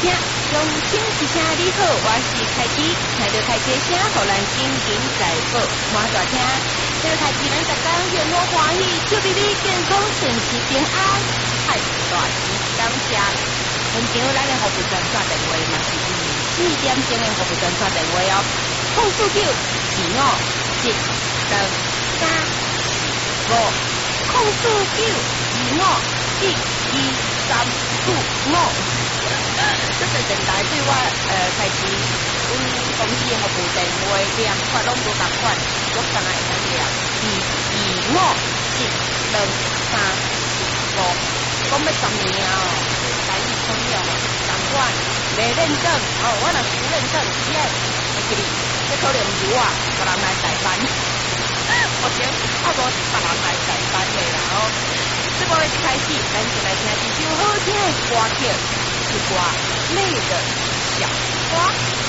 声，恭请一声你好，我是凯基，听到凯基声，互咱金银财宝满大厅。这个凯基咱逐工愿我欢喜，笑眯眯，健康顺时平安，太大吉，感谢。现场咱的服务专线电话嘛是4点钟的服务专线电话哦，049251335，049251235。这个电台对我开始，阮公司的服务电话连发拢无共款，我敢若会当连2251335，讲要10年啊哦，台语通了哦，共款未认证哦，我若是不认证，只爱会记哩，这可能毋是我，别人来代班，目前啊无是别人来代班的啦哦。这波一开始，咱就来听一首好听的歌曲。是歌累的小花。